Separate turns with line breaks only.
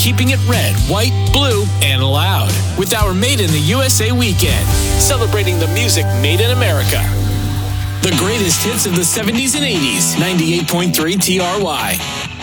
keeping it red, white, blue, and loud with our Made in the USA weekend, celebrating the music made in America. The greatest hits of the 70s and 80s, 98.3 TRY.